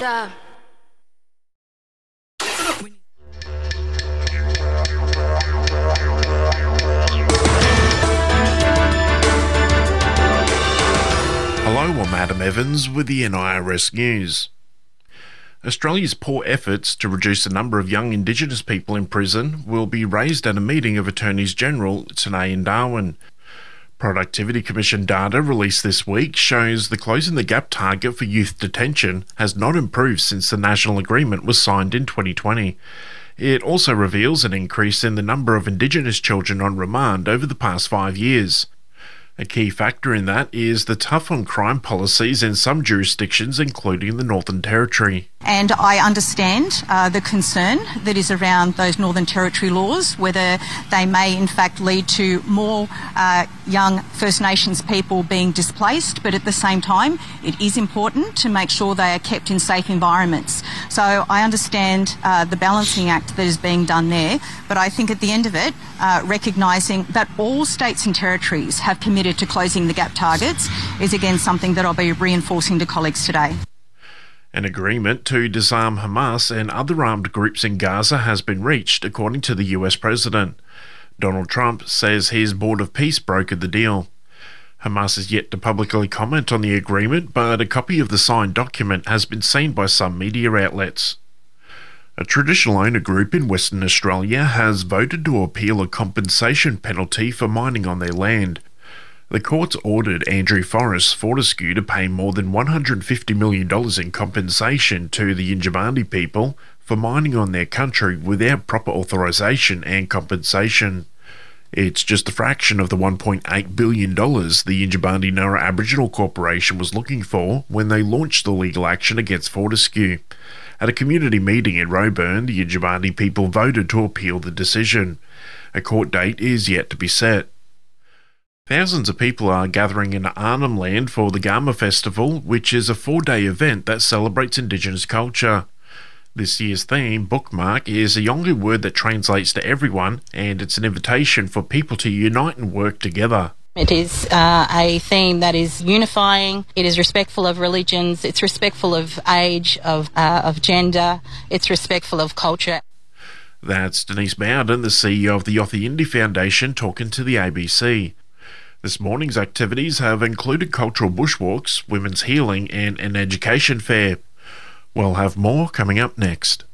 agenda. Hello, I'm Adam Evans with the NIRS News. Australia's poor efforts to reduce the number of young Indigenous people in prison will be raised at a meeting of Attorneys General today in Darwin. Productivity Commission data released this week shows the Closing the Gap target for youth detention has not improved since the national agreement was signed in 2020. It also reveals an increase in the number of Indigenous children on remand over the past 5 years. A key factor in that is the tough-on-crime policies in some jurisdictions, including the Northern Territory. And I understand the concern that is around those Northern Territory laws, whether they may in fact lead to more young First Nations people being displaced, but at the same time it is important to make sure they are kept in safe environments. So I understand the balancing act that is being done there, but I think at the end of it, recognising that all states and territories have committed to closing the gap targets is again something that I'll be reinforcing to colleagues today. An agreement to disarm Hamas and other armed groups in Gaza has been reached, according to the US President. Donald Trump says his Board of Peace brokered the deal. Hamas is yet to publicly comment on the agreement, but a copy of the signed document has been seen by some media outlets. A traditional owner group in Western Australia has voted to appeal a compensation penalty for mining on their land. The courts ordered Andrew Forrest Fortescue to pay more than $150 million in compensation to the Yindjibarndi people for mining on their country without proper authorisation and compensation. It's just a fraction of the $1.8 billion the Yindjibarndi Nurra Aboriginal Corporation was looking for when they launched the legal action against Fortescue. At a community meeting in Roebourne, the Yindjibarndi people voted to appeal the decision. A court date is yet to be set. Thousands of people are gathering in Arnhem Land for the Garma Festival, which is a 4-day event that celebrates Indigenous culture. This year's theme, Bookmark, is a Yolngu word that translates to everyone, and it's an invitation for people to unite and work together. It is a theme that is unifying, it is respectful of religions, it's respectful of age, of gender, it's respectful of culture. That's Denise Bowden, the CEO of the Yothu Foundation, talking to the ABC. This morning's activities have included cultural bushwalks, women's healing and an education fair. We'll have more coming up next.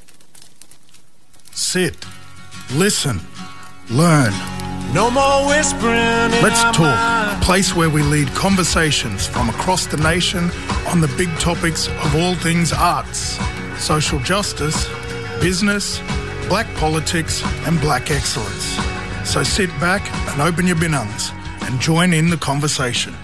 Sit, listen, learn. No more whispering. Let's talk, a place where we lead conversations from across the nation on the big topics of all things arts, social justice, business, black politics and black excellence. So sit back and open your binungs and join in the conversation.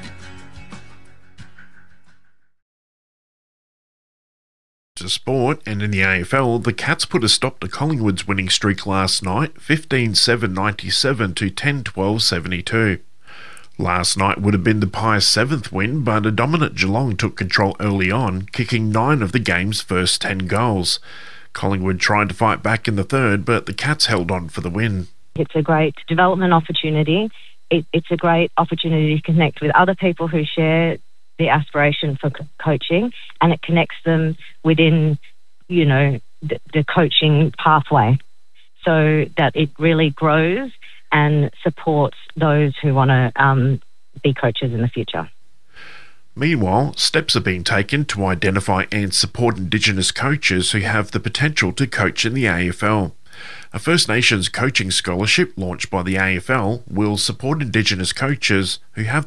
To sport, and in the AFL, the Cats put a stop to Collingwood's winning streak last night, 15-7-97 to 10-12-72. Last night would have been the Pies' 7th win, but a dominant Geelong took control early on, kicking 9 of the game's first 10 goals. Collingwood tried to fight back in the third, but the Cats held on for the win. It's a great development opportunity. It's a great opportunity to connect with other people who share the aspiration for coaching, and it connects them within, the coaching pathway, so that it really grows and supports those who want to be coaches in the future. Meanwhile, steps are being taken to identify and support Indigenous coaches who have the potential to coach in the AFL. A First Nations coaching scholarship launched by the AFL will support Indigenous coaches who have